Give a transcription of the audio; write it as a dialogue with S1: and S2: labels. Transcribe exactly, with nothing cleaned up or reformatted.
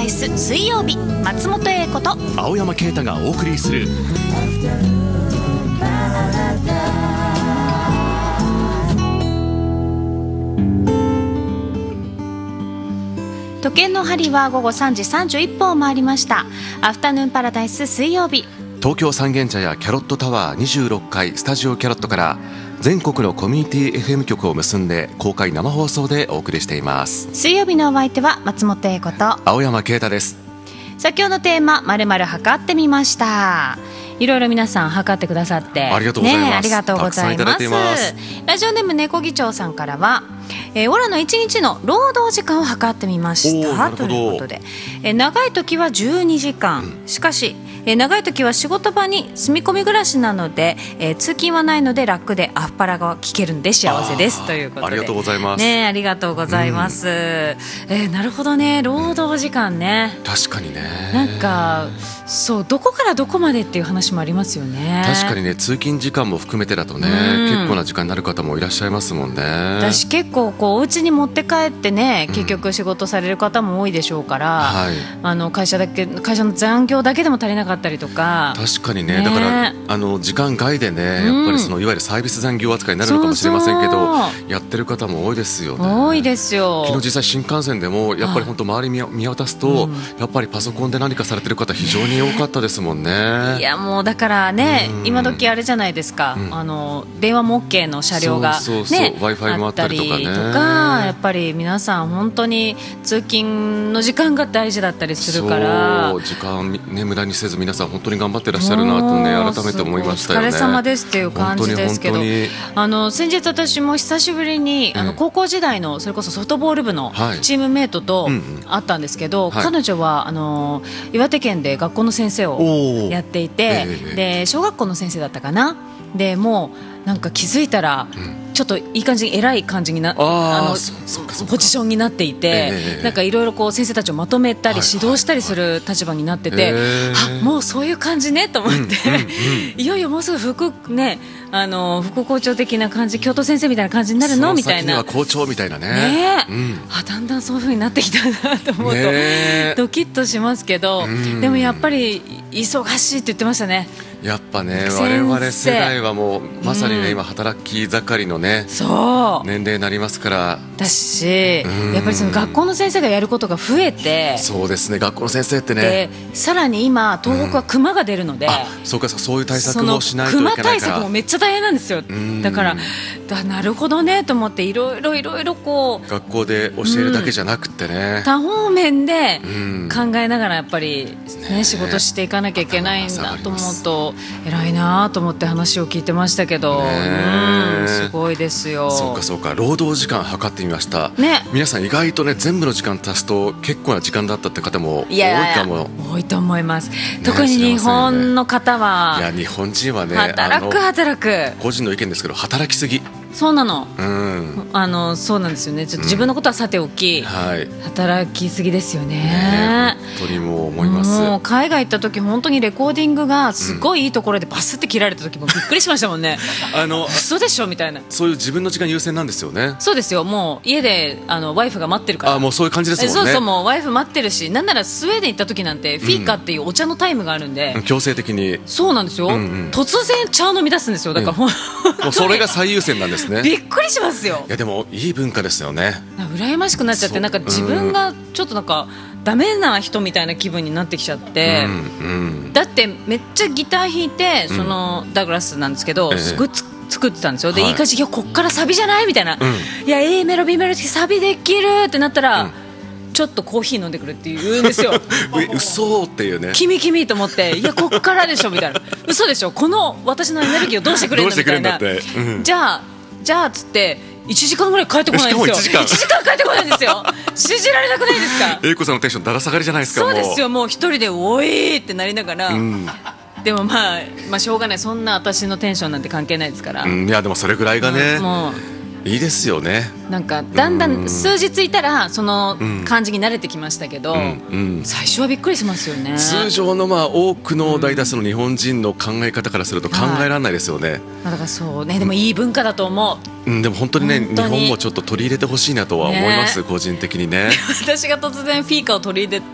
S1: イス水曜日、松本英子と
S2: 青山啓太がお送りする
S1: 時計の針は午後さんじさんじゅういっぷんを回りました。アフタヌーンパラダイス水曜日、
S2: 東京三軒茶屋キャロットタワーにじゅうろっかいスタジオキャロットから全国のコミュニティ エフエム 局を結んで公開生放送でお送りしています。
S1: 水曜日のお相手は松本英子と
S2: 青山啓太です。
S1: さあ今日のテーマ、〇〇測ってみました。いろいろ皆さん測ってくださって
S2: ありがとうございます、
S1: ね、ありがとうございます。
S2: たくさんいただいています。
S1: ラジオネーム猫議長さんからは、えー、オラのいちにちの労働時間を測ってみましたということで、えー、長い時はじゅうにじかん、うん、しかし、えー、長い時は仕事場に住み込み暮らしなので、えー、通勤はないので楽でアフパラが聞けるんで幸せですということで、
S2: ありがとうございます、
S1: ね、ありがとうございます、うん、えー、なるほどね、労働時間ね、
S2: 確かにね、
S1: なんかそうどこからどこまでっていう話もありますよね。
S2: 確かにね、通勤時間も含めてだとね、うん、結構な時間になる方もいらっしゃいますもんね。
S1: 私結構こうお家に持って帰ってね、結局仕事される方も多いでしょうから、はい、あの会社だけ会社の残業だけでも足りなかったりとか、
S2: 確かに ね, ねだからあの時間外でね、やっぱりそのいわゆるサービス残業扱いになるのかもしれませんけど、そうそうやってる方も多いですよね。
S1: 多いですよ。
S2: 昨日実際新幹線でもやっぱり本当周り 見, 見渡すと、うん、やっぱりパソコンで何かされてる方非常に多かったですもんね。
S1: いやもうだからね、うん、今時あれじゃないですか、うん、あの電話も OK の車両が、ね、
S2: そうそうそう、Wi-Fi もあったりとかね、
S1: あったりとか、やっぱり皆さん本当に通勤の時間が大事だったりするから、
S2: そう時間、ね、無駄にせず皆さん本当に頑張ってらっしゃるなとね、改めて思いましたよね。
S1: お疲れ様ですっていう感じですけど、あの先日私も久しぶりに、うん、あの高校時代のそれこそソフトボール部のチームメイトと会ったんですけど、はい、彼女はあの岩手県で学校の先生をやっていて、えー、で小学校の先生だったかな。でもうなんか気づいたら、うんちょっといい感じに偉い感じになあのポジションになっていて、えー、なんかいろいろこう先生たちをまとめたり指導したりする立場になってて、あもうそういう感じねと思って、うんうんうん、いよいよもうすぐ副、ね、あの副校長的な感じ、教頭先生みたいな感じになるのみたいな、
S2: その先には校長みたいな ね,
S1: ね、
S2: うん、
S1: あだんだんそういう風になってきたなと思うと、ね、ドキッとしますけど、うん、でもやっぱり忙しいって言ってましたね。やっぱね、
S2: 我々世代はもうまさにね、うん、今働き盛りのね、
S1: そう
S2: 年齢になりますから
S1: だし、やっぱりその学校の先生がやることが増えて、
S2: そうですね、学校の先生ってね、
S1: でさらに今東北は熊が出るので、うん、
S2: あそうかそういう対策もしないといけないから、
S1: 熊対策もめっちゃ大変なんですよ。だからだなるほどねと思って、いろいろいろいろこう
S2: 学校で教えるだけじゃなくてね、
S1: うん、多方面で考えながらやっぱり、ねね、仕事していかなきゃいけないんだと思うと偉いなと思って話を聞いてましたけど、うん、すごいですよ。
S2: そうかそうか、労働時間測ってみました、
S1: ね、
S2: 皆さん意外とね全部の時間足すと結構な時間だったって方も多いかも。いやいや
S1: 多いと思います、ね、特に日本の方は、
S2: いや日本人はね、
S1: 働く働く
S2: 個人の意見ですけど働きすぎ。
S1: そうなの、
S2: うん、
S1: あのそうなんですよね。ちょっと自分のことはさておき、うんはい、働きすぎですよ ね,
S2: ね本当にもう思います。
S1: もう海外行った時本当にレコーディングがすごいいいところでバスって切られた時もびっくりしましたもんねあの嘘でしょみたいな。
S2: そういう自分の時間優先なんですよね。
S1: そうですよ、もう家であのワイフが待ってるから。
S2: あもうそういう感じですもんね。
S1: そうそう、もうワイフ待ってるし、なんならスウェーデン行った時なんてフィーカっていうお茶のタイムがあるんで、
S2: うん、強制的に。
S1: そうなんですよ、うんうん、突然茶を飲み出すんですよ。だから、うん、も
S2: うそれが最優先なんですね
S1: びっくりしますよ。
S2: いやでもいい文化ですよね。
S1: 羨ましくなっちゃって、なんか自分がちょっとなんかダメな人みたいな気分になってきちゃって、うんうん、だってめっちゃギター弾いて、そのダグラスなんですけど、すごいつ作ってたんですよ。で、はい、いい感じ、いやこっからサビじゃないみたいな、うん、いや A メロ B メロサビできるってなったら、うん、ちょっとコーヒー飲んでくるって言うんですよ
S2: 嘘っていうね、
S1: 君君と思って、いやこっからでしょみたいな嘘でしょ、この私のエネルギーをどうしてくれるのみたいな、うん、じゃあじゃあつっていちじかんぐらい帰ってこないんですよ。いちじかんいちじかん帰ってこないんですよ信じられなくないですか。
S2: 英子さんのテンションだら下がりじゃないですか。
S1: そうですよ、もう一人でおいってなりながら、うん、でも、まあ、まあしょうがない、そんな私のテンションなんて関係ないですから、
S2: うん、いやでもそれぐらいがね、
S1: うん、もう
S2: いいですよね。
S1: なんかだんだん数日いたらその感じに慣れてきましたけど、うんうん、最初はびっくりしますよね。
S2: 通常のまあ多くの大多数の日本人の考え方からすると考えられないですよね、はい、
S1: だからそうね、でもいい文化だと思う、
S2: うん、でも本当にね、日本もちょっと取り入れてほしいなとは思います、ね、個人的にね。
S1: 私が突然フィーカを取り入れ